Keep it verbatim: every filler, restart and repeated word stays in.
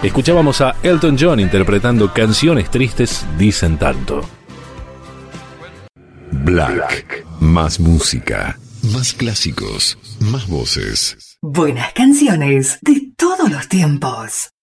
Escuchábamos a Elton John interpretando Canciones tristes dicen tanto. Black. Más música, más clásicos, más voces. Buenas canciones de todos los tiempos.